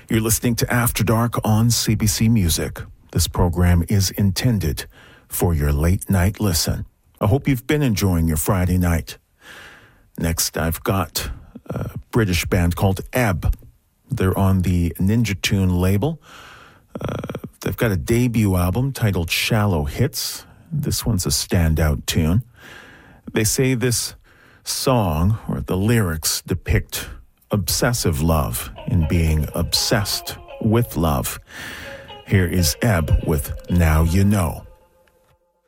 You're listening to After Dark on CBC Music. This program is intended for your late night listen. I hope you've been enjoying your Friday night. Next, I've got a British band called Ebb. They're on the Ninja Tune label. They've got a debut album titled Shallow Hits. This one's a standout tune. They say this song, or the lyrics, depict obsessive love in being obsessed with love. Here is Ebb with Now You Know.